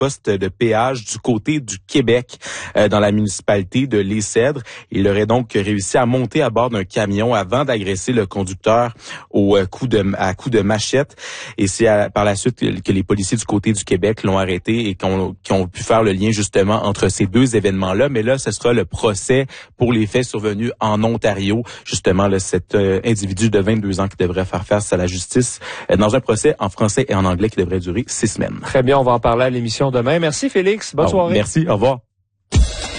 poste de péage du côté du Québec, dans la municipalité de Les-Cèdres. Il aurait donc réussi à monter à bord d'un camion avant d'agresser le conducteur à coup de machette. Et c'est par la suite que les policiers du côté du Québec l'ont arrêté et qui ont pu faire le lien justement entre ces deux événements-là. Mais là, ce sera le procès pour les faits survenus en Ontario. Justement, là, cet individu de 22 ans qui devrait faire face à la justice dans un procès en français et en anglais qui devrait durer 6 semaines. Très bien, on va en parler à l'émission demain. Merci Félix, bonne soirée. Merci, au revoir.